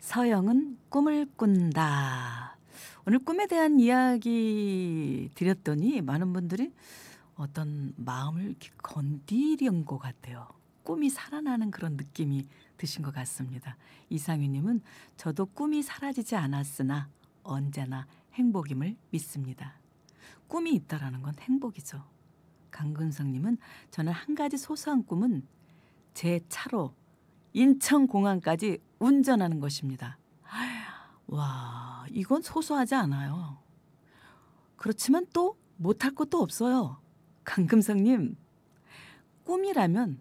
서영은 꿈을 꾼다. 오늘 꿈에 대한 이야기 드렸더니 많은 분들이 어떤 마음을 이렇게 건드린 것 같아요. 꿈이 살아나는 그런 느낌이 드신 것 같습니다. 이상윤님은 저도 꿈이 사라지지 않았으나 언제나 행복임을 믿습니다. 꿈이 있다라는 건 행복이죠. 강근성님은 저는 한 가지 소소한 꿈은 제 차로 인천공항까지 운전하는 것입니다. 와, 이건 소소하지 않아요. 그렇지만 또 못할 것도 없어요. 강금성님, 꿈이라면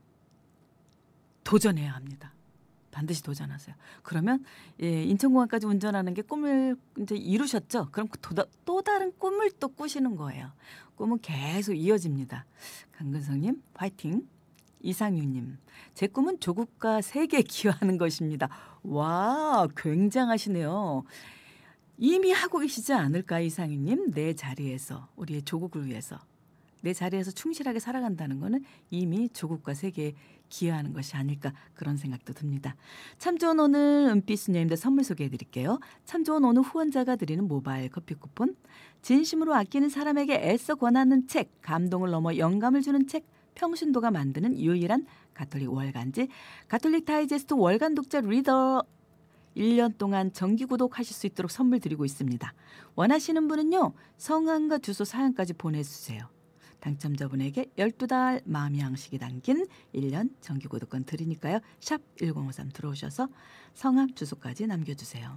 도전해야 합니다. 반드시 도전하세요. 그러면 인천공항까지 운전하는 게 꿈을 이제 이루셨죠? 그럼 또 다른 꿈을 또 꾸시는 거예요. 꿈은 계속 이어집니다. 강근성님, 화이팅! 이상윤님, 제 꿈은 조국과 세계에 기여하는 것입니다. 와, 굉장하시네요. 이미 하고 계시지 않을까, 이상윤님? 내 자리에서, 우리의 조국을 위해서. 내 자리에서 충실하게 살아간다는 것은 이미 조국과 세계에 기여하는 것이 아닐까 그런 생각도 듭니다. 참 좋은 오늘 은빛수녀님들 선물 소개해드릴게요. 참 좋은 오늘 후원자가 드리는 모바일 커피 쿠폰, 진심으로 아끼는 사람에게 애써 권하는 책, 감동을 넘어 영감을 주는 책, 평신도가 만드는 유일한 가톨릭 월간지 가톨릭 다이제스트 월간 독자 리더 1년 동안 정기 구독하실 수 있도록 선물 드리고 있습니다. 원하시는 분은요. 성함과 주소 사연까지 보내주세요. 당첨자분에게 12달 마음의 양식이 담긴 1년 정기 구독권 드리니까요. 샵 1053 들어오셔서 성함 주소까지 남겨주세요.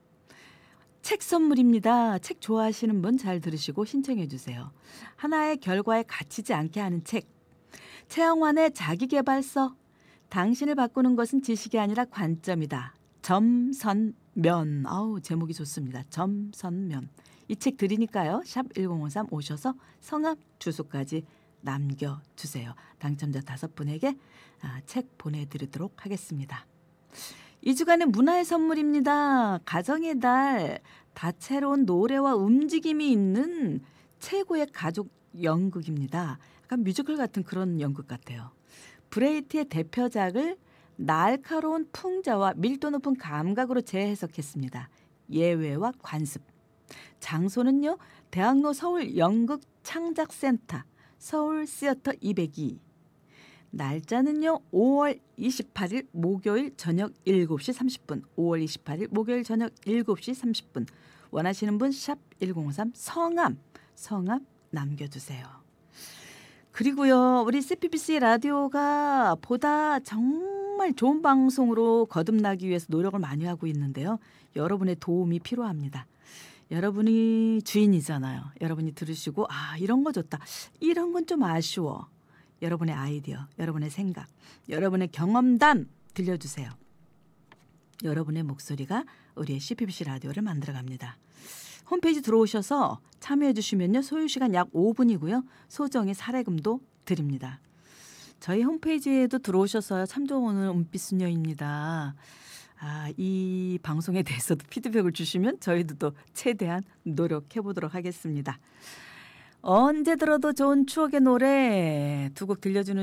책 선물입니다. 책 좋아하시는 분 잘 들으시고 신청해 주세요. 하나의 결과에 갇히지 않게 하는 책. 최영환의 자기계발서. 당신을 바꾸는 것은 지식이 아니라 관점이다. 점선면. 아우 제목이 좋습니다. 점선면. 이 책 드리니까요. 샵 1053 오셔서 성함 주소까지 남겨주세요. 당첨자 5분에게 책 보내드리도록 하겠습니다. 2주간의 문화의 선물입니다. 가정의 달. 다채로운 노래와 움직임이 있는 최고의 가족 연극입니다. 약간 뮤지컬 같은 그런 연극 같아요. 브레이트의 대표작을 날카로운 풍자와 밀도 높은 감각으로 재해석했습니다. 예외와 관습. 장소는요. 대학로 서울 연극 창작센터 서울 시어터 202. 날짜는요. 5월 28일 목요일 저녁 7시 30분. 5월 28일 목요일 저녁 7시 30분. 원하시는 분 샵 1053 성함 남겨주세요. 그리고요. 우리 CPBC 라디오가 보다 정말 좋은 방송으로 거듭나기 위해서 노력을 많이 하고 있는데요. 여러분의 도움이 필요합니다. 여러분이 주인이잖아요. 여러분이 들으시고 이런 거 좋다. 이런 건 좀 아쉬워. 여러분의 아이디어, 여러분의 생각, 여러분의 경험담 들려주세요. 여러분의 목소리가 우리의 CPBC 라디오를 만들어갑니다. 홈페이지 들어오셔서 참여해 주시면요. 소요시간 약 5분이고요. 소정의 사례금도 드립니다. 저희 홈페이지에도 들어오셔서 참 좋은 은빛수녀입니다. 이 방송에 대해서도 피드백을 주시면 저희도 또 최대한 노력해 보도록 하겠습니다. 언제 들어도 좋은 추억의 노래 두 곡 들려주는